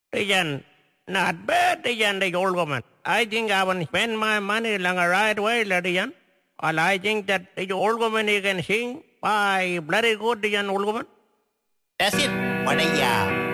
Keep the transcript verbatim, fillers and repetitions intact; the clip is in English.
Diyan, not bad, Diyan, the old woman. I think I will spend my money along a right way, Diyan. Well, I think that the old woman you can sing. Why, bloody good, Diyan, old woman. That's it, Padaya.